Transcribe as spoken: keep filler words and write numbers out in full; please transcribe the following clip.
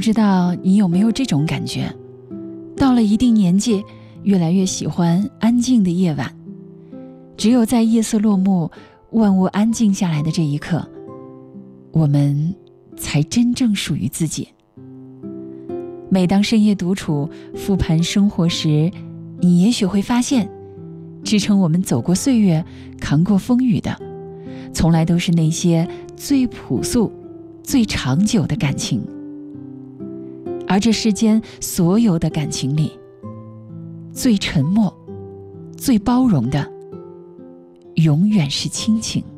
知道你有没有这种感觉，到了一定年纪，越来越喜欢安静的夜晚，只有在夜色落幕，万物安静下来的这一刻，我们才真正属于自己。每当深夜独处复盘生活时，你也许会发现，支撑我们走过岁月扛过风雨的，从来都是那些最朴素最长久的感情。而这世间所有的感情里，最沉默最包容的永远是亲情。